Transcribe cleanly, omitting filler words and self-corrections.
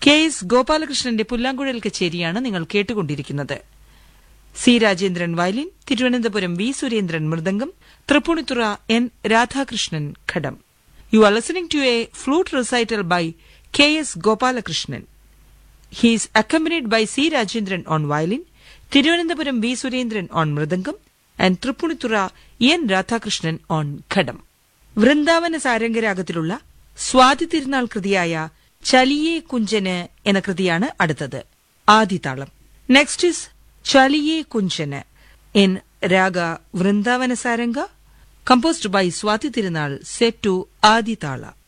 KS. ഗോപാലകൃഷ്ണന്റെ പുല്ലാങ്കുഴൽ കച്ചേരിയാണ് നിങ്ങൾ കേട്ടുകൊണ്ടിരിക്കുന്നത്. C Rajendran violin, Thiruvananthapuram V Surendran mridangam, Tripunithura N Radhakrishnan ghatam. You are listening to A flute recital by KS. Gopalakrishnan. He is accompanied by C. Rajendran on violin, Thiruvananthapuram V. Surendran on mridangam, and Trippunithura N. Radhakrishnan on ഘടം. വൃന്ദാവന സാരംഗരാഗത്തിലുള്ള സ്വാതി തിരുനാൾ കൃതിയായ ചലിയേ കുഞ്ചന് എന്ന കൃതിയാണ് അടുത്തത്. ആദിതാളം. Next is ചലിയേ Kunchan in raga Vrindavana സാരംഗ, composed by Swathi Thirunal, set to Adi tala.